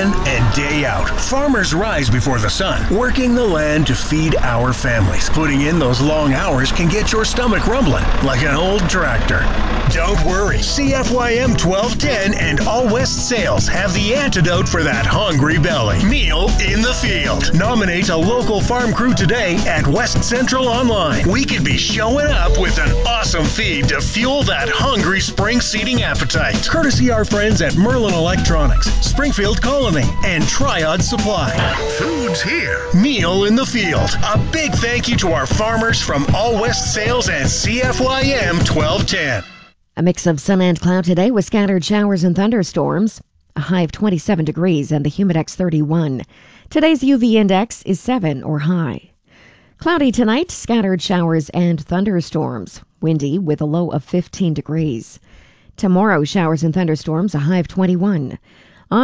in and day out, farmers rise before the sun, working the land to feed our families. Putting in those long hours can get your stomach rumbling like an old tractor. Don't worry, CFYM 1210 and All West Sales have the antidote for that hungry belly. Meal in the Field. Nominate a local farm crew today at West Central Online. We could be showing up with an awesome feed to fuel that hungry spring seeding appetite. Courtesy our friends at Merlin Electronics, Springfield Colony, and Triad Supply. Food's here. Meal in the Field. A big thank you to our farmers from All West Sales and CFYM 1210. A mix of sun and cloud today with scattered showers and thunderstorms. A high of 27 degrees and the humidex 31. Today's UV index is 7 or high. Cloudy tonight, scattered showers and thunderstorms. Windy with a low of 15 degrees. Tomorrow, showers and thunderstorms, a high of 21.